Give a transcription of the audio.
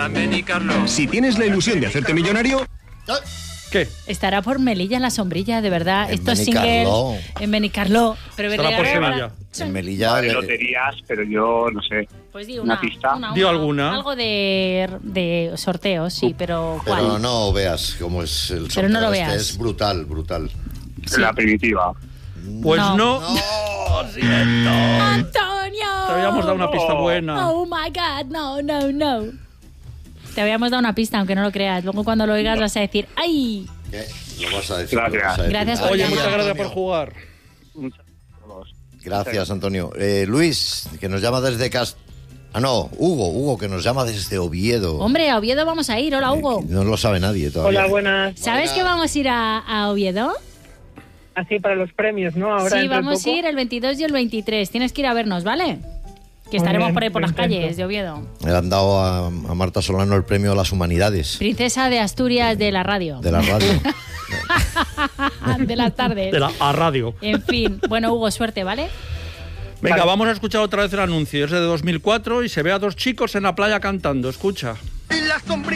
Si tienes la ilusión de hacerte millonario... ¿Qué? Estará por Melilla en la sombrilla, de verdad. En Estos singles Benicarló. en Benicarló. Pero Estará por Sevilla. En Melilla. De loterías, pero yo no sé. Pues di Una pista. Di alguna. Algo de sorteos, sí, pero ¿cuál? Pero no veas cómo es el sorteo. Pero no lo veas. Es brutal, brutal. Sí. La primitiva. Pues No. no. ¡No! Siento. ¡Antonio! Te habíamos dado una pista buena. Oh my God, no. Te habíamos dado una pista, aunque no lo creas. Luego cuando lo oigas vas a decir ¡ay! ¿Qué? Lo vas a decir. Gracias. lo vas a decir. Gracias por Oye, llamar. muchas gracias por Antonio. jugar. Muchas gracias. Gracias, Antonio. Luis, que nos llama desde Hugo, que nos llama desde Oviedo. Hombre, a Oviedo vamos a ir. Hola, Hugo. No lo sabe nadie todavía. Hola, buenas. ¿Sabes que vamos a ir a Oviedo? Así para los premios, ¿no? Ahora Sí, dentro de vamos a poco. ir el 22 y el 23. Tienes que ir a vernos, ¿vale? Que estaremos bien, por ahí por las perfecto. calles de Oviedo. Le han dado a Marta Solano el premio a las humanidades Princesa de Asturias de la radio. de la radio. De las tardes. De la a radio. En fin. Bueno, Hugo, suerte, ¿vale? Venga, vamos a escuchar otra vez el anuncio. Es de 2004 y se ve a dos chicos en la playa cantando. Escucha.